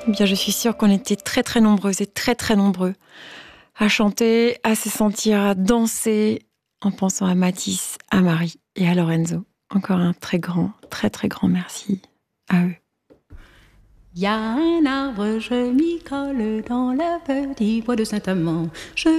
Eh bien, je suis sûre qu'on était très très nombreuses et très très nombreux à chanter, à se sentir, à danser en pensant à Mathis, à Marie et à Lorenzo. Encore un très très grand merci à eux. Il y a un arbre, je m'y colle dans le petit bois de Saint-Amand. Je